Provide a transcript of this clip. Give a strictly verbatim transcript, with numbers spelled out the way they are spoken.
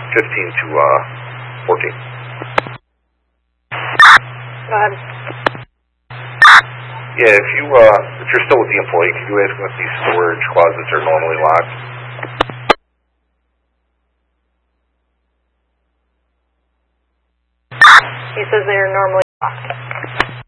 fifteen to uh, fourteen. Go ahead. Yeah, if you uh, if you're still with the employee, can you ask him if these storage closets are normally locked? He says they are normally locked.